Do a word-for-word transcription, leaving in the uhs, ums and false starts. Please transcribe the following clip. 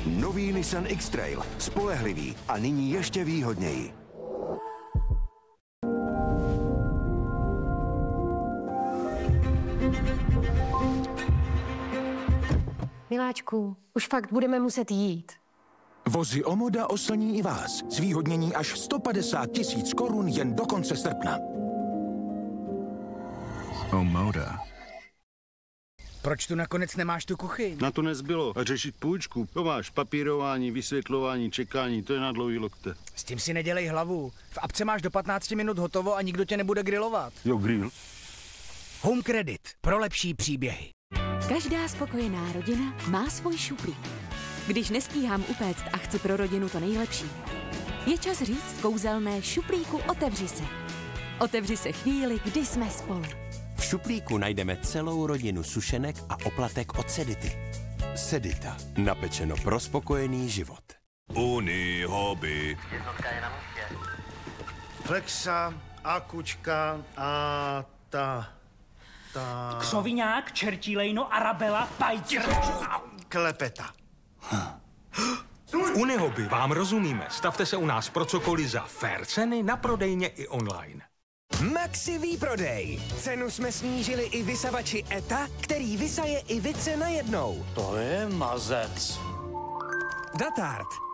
Nový Nissan X-Trail. Spolehlivý a nyní ještě výhodněji. Miláčku, už fakt budeme muset jít. Vozy Omoda oslní i vás. Zvýhodnění až sto padesát tisíc korun jen do konce srpna. Omoda. Proč tu nakonec nemáš tu kuchyň? Na to nezbylo. A řešit půjčku. To máš papírování, vysvětlování, čekání, to je na dlouhý lokte. S tím si nedělej hlavu. V apce máš do patnácti minut hotovo a nikdo tě nebude grilovat. Jo, grill. Home Credit. Pro lepší příběhy. Každá spokojená rodina má svůj šuplík. Když nestíhám upéct a chci pro rodinu to nejlepší, je čas říct kouzelné šuplíku otevři se. Otevři se chvíli, kdy jsme spolu. V šuplíku najdeme celou rodinu sušenek a oplatek od Sedity. Sedita. Napečeno pro spokojený život. Uni hobby. Jednotka je na místě. Flexa, akučka a ta... ta... Křoviňák, čertí lejno, arabela, pajtě. Klepeta. V Unihobby vám rozumíme. Stavte se u nás pro cokoliv za fair ceny na prodejně i online. Maxi výprodej. Cenu jsme snížili i vysavači E T A, který vysaje i vice najednou. To je mazec. Datart.